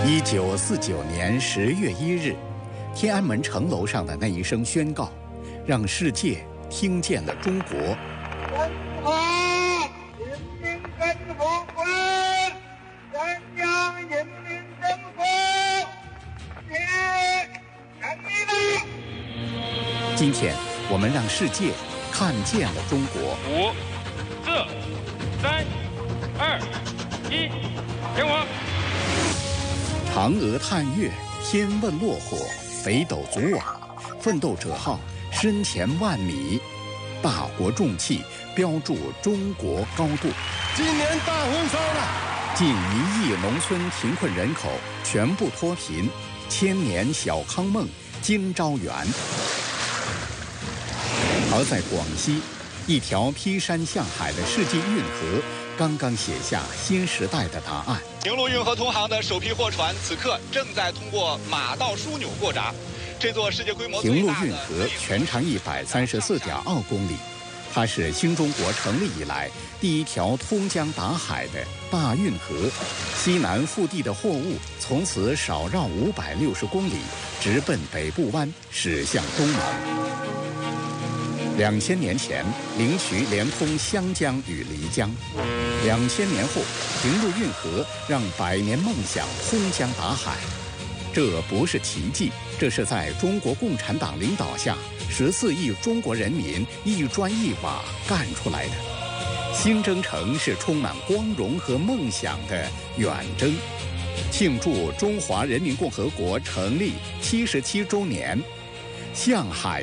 1949年10月1日，天安门城楼上的那一声宣告，让世界听见了中国。 中华人民共和国中央人民政府成立了。 今天，我们让世界看见了中国。 5、4、3、2、1，点火！ 嫦娥探月，天问落火，北斗组网，奋斗者号身前万米，大国重器标注中国高度。 今年大丰收了， 近1亿农村贫困人口全部脱贫，千年小康梦今朝圆。而在广西，一条劈山向海的世纪运河刚刚写下新时代的答案。 平陆运河通航的首批货船此刻正在通过马道枢纽过闸。这座世界规模平陆运河全长134.2公里，它是新中国成立以来第一条通江达海的大运河。西南腹地的货物从此少绕560公里，直奔北部湾，驶向东盟。2000年前，灵渠连通湘江与漓江；2000年后，平陆运河让百年梦想通江达海。这不是奇迹，这是在中国共产党领导下，14亿中国人民一砖一瓦干出来的。新征程是充满光荣和梦想的远征。庆祝中华人民共和国成立77周年，向海